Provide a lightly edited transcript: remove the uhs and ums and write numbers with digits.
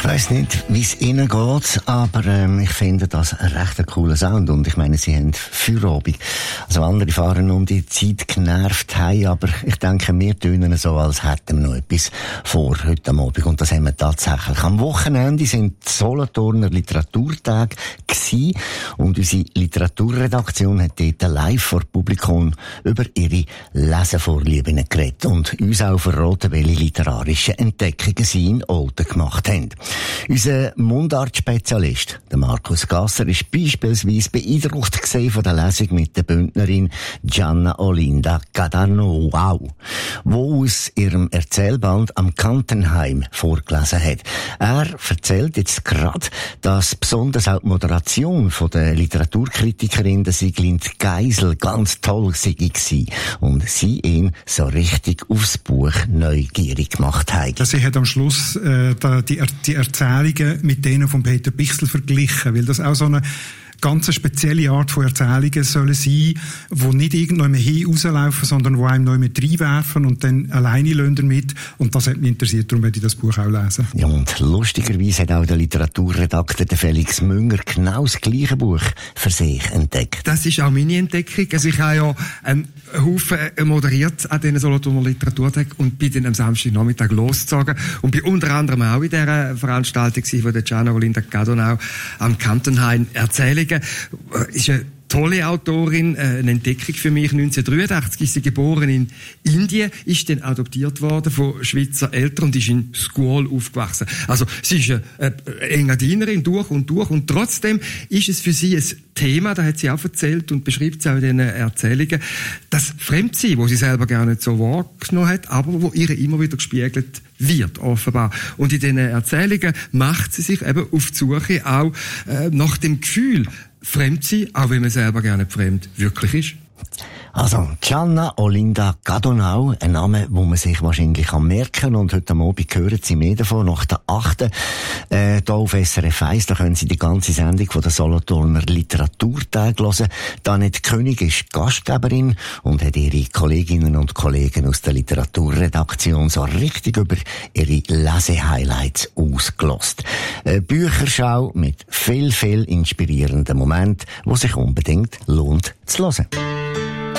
weiss nicht, wie es Ihnen geht, aber ich finde das ein recht cooler Sound. Und ich meine, Sie haben Feierabend. Also andere fahren um die Zeit genervt heim, aber ich denke, wir tönen so, als hätten wir noch etwas vor heute Abend. Und das haben wir tatsächlich. Am Wochenende sind die Solothurner Literaturtage gewesen und unsere Literaturredaktion hat dort live vor Publikum über ihre Lesevorlieben geredet und uns auch verraten, welche literarischen Entdeckungen sie in Olten gemacht haben. Unser Mundart-Spezialist, der Markus Gasser, ist beispielsweise beeindruckt gesehen von der Lesung mit der Bündnerin Gianna Olinda Cadonau, wo aus ihrem Erzählband am Kantenheim vorgelesen hat. Er erzählt jetzt gerade, dass besonders auch die Moderation von der Literaturkritikerin der Sieglind Geisel ganz toll war und sie ihn so richtig aufs Buch neugierig gemacht hat. Sie hat am Schluss die Erzählungen mit denen von Peter Bichsel verglichen, weil das auch so eine ganz spezielle Art von Erzählungen sollen sein, die nicht irgendwann hin rauslaufen, sondern die einem noch mit reinwerfen und dann alleine lassen damit. Und das hat mich interessiert, darum werde ich das Buch auch lesen. Ja, und lustigerweise hat auch der Literaturredakteur der Felix Münger genau das gleiche Buch für sich entdeckt. Das ist auch meine Entdeckung. Also ich habe ja einen Haufen moderiert an diesen Solothurner Literaturtagen und bin dann am Samstagnachmittag losgezogen und bin unter anderem auch in dieser Veranstaltung von der Gianna Olinda Cadonau am Kantenhain Erzählungen. Ist eine tolle Autorin, eine Entdeckung für mich. 1983 ist sie geboren in Indien, ist dann adoptiert worden von Schweizer Eltern und ist in Scuol aufgewachsen. Also sie ist eine Engadinerin durch und trotzdem ist es für sie ein Thema, da hat sie auch erzählt und beschreibt sie auch in diesen Erzählungen, das Fremdsein, wo sie selber gar nicht so wahrgenommen hat, aber wo ihr immer wieder gespiegelt wird, offenbar. Und in diesen Erzählungen macht sie sich eben auf die Suche auch nach dem Gefühl, fremd sein, auch wenn man selber gerne fremd wirklich ist. Also, Gianna Olinda Cadonau, ein Name, wo man sich wahrscheinlich merken kann. Und heute Abend hören Sie mehr davon, nach der 8. Hier auf SRF 1, da können Sie die ganze Sendung von der Solothurner Literaturtage hören. Danette König ist Gastgeberin und hat ihre Kolleginnen und Kollegen aus der Literaturredaktion so richtig über ihre Lesehighlights ausgelost. Eine Bücherschau mit viel inspirierenden Momenten, wo sich unbedingt lohnt zu hören.